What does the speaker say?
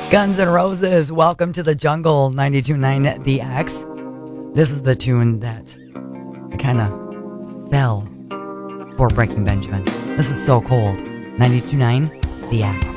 Guns N' Roses, Welcome to the Jungle, 92.9 The X. This is the tune that I kind of fell for Breaking Benjamin. This is So Cold, 92.9 The X.